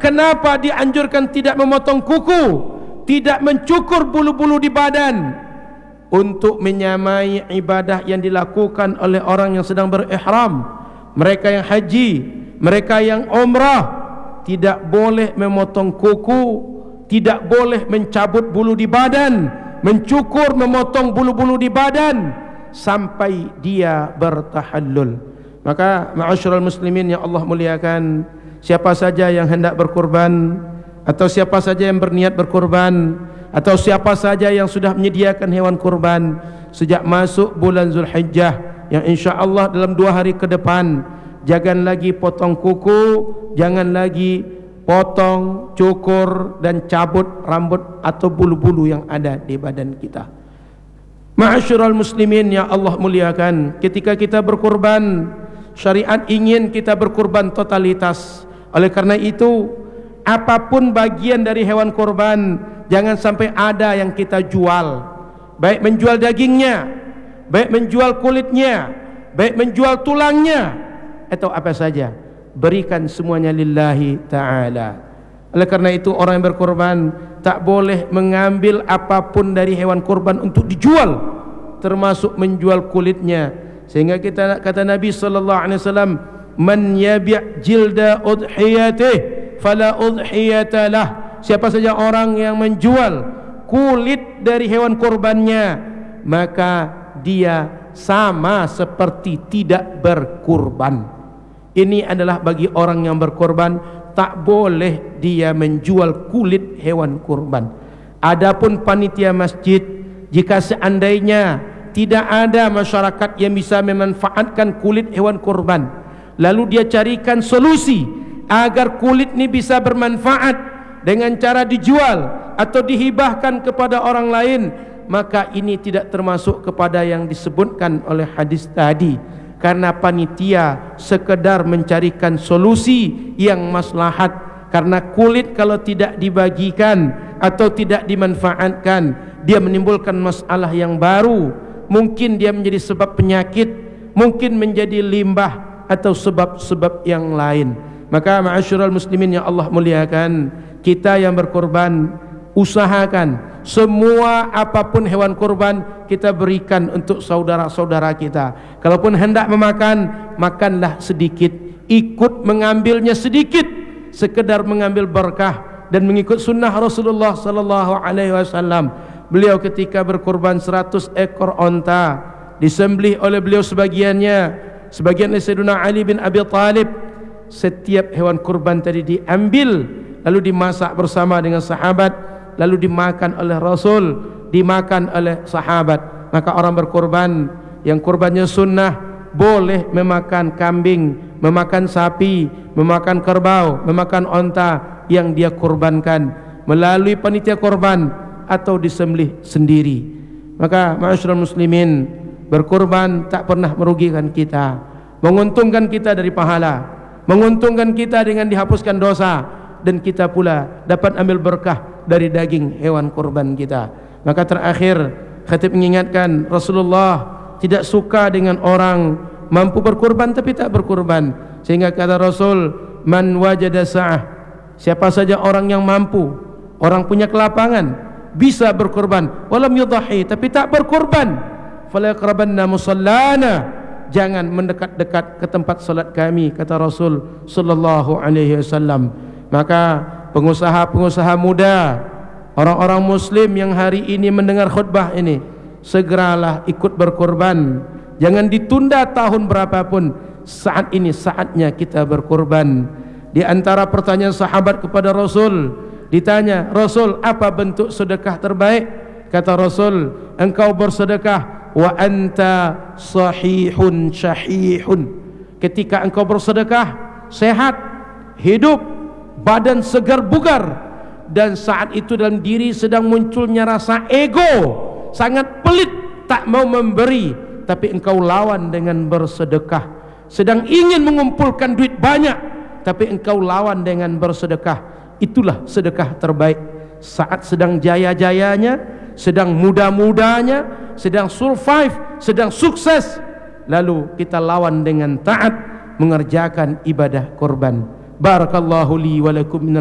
kenapa dianjurkan tidak memotong kuku, tidak mencukur bulu-bulu di badan? Untuk menyamai ibadah yang dilakukan oleh orang yang sedang berihram, mereka yang haji, mereka yang umrah. Tidak boleh memotong kuku, tidak boleh mencabut bulu di badan, mencukur, memotong bulu-bulu di badan sampai dia bertahallul. Maka ma'asyiral muslimin yang Allah muliakan, siapa saja yang hendak berkurban, atau siapa saja yang berniat berkurban, atau siapa saja yang sudah menyediakan hewan kurban sejak masuk bulan Zulhijjah, yang insya-Allah dalam 2 hari ke depan, jangan lagi potong kuku, jangan lagi potong, cukur dan cabut rambut atau bulu-bulu yang ada di badan kita. Ma'asyiral muslimin yang Allah muliakan, ketika kita berkurban, syariat ingin kita berkurban totalitas. Oleh karena itu, apapun bagian dari hewan kurban, jangan sampai ada yang kita jual, baik menjual dagingnya, baik menjual kulitnya, baik menjual tulangnya, atau apa saja. Berikan semuanya lillahi ta'ala. Oleh karena itu, orang yang berkorban tak boleh mengambil apapun dari hewan kurban untuk dijual, termasuk menjual kulitnya. Sehingga kita kata Nabi sallallahu alaihi wasallam, man yabi' jilda udhiyatih fala udhiyata lah. Siapa saja orang yang menjual kulit dari hewan kurbannya, maka dia sama seperti tidak berkurban. Ini adalah bagi orang yang berkorban, tak boleh dia menjual kulit hewan kurban. Adapun panitia masjid, jika seandainya tidak ada masyarakat yang bisa memanfaatkan kulit hewan kurban, lalu dia carikan solusi agar kulit ini bisa bermanfaat dengan cara dijual atau dihibahkan kepada orang lain, maka ini tidak termasuk kepada yang disebutkan oleh hadis tadi. Karena panitia sekedar mencarikan solusi yang maslahat. Karena kulit kalau tidak dibagikan atau tidak dimanfaatkan, dia menimbulkan masalah yang baru. Mungkin dia menjadi sebab penyakit, mungkin menjadi limbah atau sebab-sebab yang lain. Maka ma'asyiral muslimin yang Allah muliakan, kita yang berkorban, usahakan semua apapun hewan kurban kita berikan untuk saudara-saudara kita. Kalaupun hendak memakan, makanlah sedikit, ikut mengambilnya sedikit, sekedar mengambil berkah dan mengikut sunnah Rasulullah sallallahu alaihi wasallam. Beliau ketika berkurban 100 ekor onta, disembelih oleh beliau sebagian oleh Sayyidina Ali bin Abi Thalib. Setiap hewan kurban tadi diambil lalu dimasak bersama dengan sahabat, lalu dimakan oleh Rasul, dimakan oleh sahabat. Maka orang berkorban yang kurbannya sunnah boleh memakan kambing, memakan sapi, memakan kerbau, memakan onta yang dia kurbankan melalui panitia korban atau disembelih sendiri. Maka ma'asyiral muslimin, berkorban tak pernah merugikan kita, menguntungkan kita dari pahala, menguntungkan kita dengan dihapuskan dosa, dan kita pula dapat ambil berkah dari daging hewan kurban kita. Maka terakhir, khatib mengingatkan, Rasulullah tidak suka dengan orang mampu berkurban tapi tak berkurban. Sehingga kata Rasul, man wajada sa'ah, siapa saja orang yang mampu, orang punya kelapangan, bisa berkurban, walam yudhahi, tapi tak berkurban, fala yaqrabanna musallana, jangan mendekat-dekat ke tempat salat kami, kata Rasul sallallahu alaihi wasallam. Maka pengusaha-pengusaha muda, orang-orang muslim yang hari ini mendengar khutbah ini, segeralah ikut berkorban. Jangan ditunda tahun berapapun. Saat ini saatnya kita berkorban. Di antara pertanyaan sahabat kepada Rasul, ditanya, Rasul, apa bentuk sedekah terbaik? Kata Rasul, engkau bersedekah wa anta sahihun syahihun. Ketika engkau bersedekah, sehat, hidup, badan segar bugar, dan saat itu dalam diri sedang munculnya rasa ego, sangat pelit, tak mau memberi, tapi engkau lawan dengan bersedekah. Sedang ingin mengumpulkan duit banyak, tapi engkau lawan dengan bersedekah. Itulah sedekah terbaik. Saat sedang jaya-jayanya, sedang muda-mudanya, sedang survive, sedang sukses, lalu kita lawan dengan taat mengerjakan ibadah korban. Barakallahu li wa lakum.